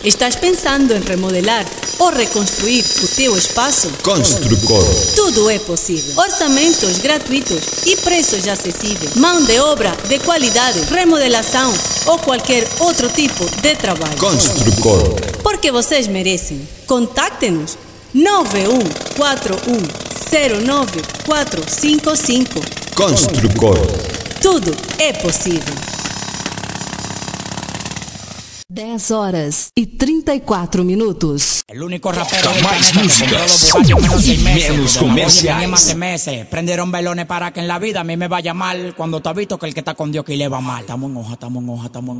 Estás pensando em remodelar ou reconstruir o teu espaço? Construcor. Tudo é possível. Orçamentos gratuitos e preços acessíveis. Mão de obra de qualidade, remodelação ou qualquer outro tipo de trabalho. Construcor. Porque vocês merecem. Contacte-nos 9141094455. Construcor. Tudo é possível. 10h34. El único rapero del Mais planeta músicas que compró los Bugatti y en 6 meses. menos Oye, comerciales. bien, más de meses. Prendieron velones para que en la vida a mí me vaya mal. Cuando te has visto que el que está con Dios que le va mal. Estamos en hoja, estamos en hoja, estamos en